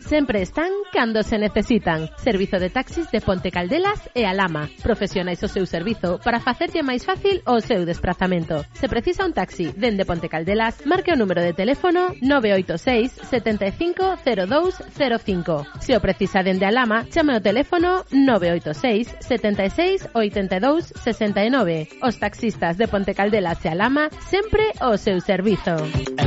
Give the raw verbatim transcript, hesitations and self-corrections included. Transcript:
sempre están cando se necesitan. Servizo de taxis de Ponte Caldelas e Alhama. Profesionais o seu servizo para facerlle máis fácil o seu desplazamento. Se precisa un taxi dende Ponte Caldelas, marque o número de teléfono nove oito seis sete cinco cero dous cero cinco. Se o precisa dende Alhama, chame o teléfono nove oito seis sete seis oito dous seis nove. Os taxistas de Ponte Caldelas e Alhama sempre o seu servizo.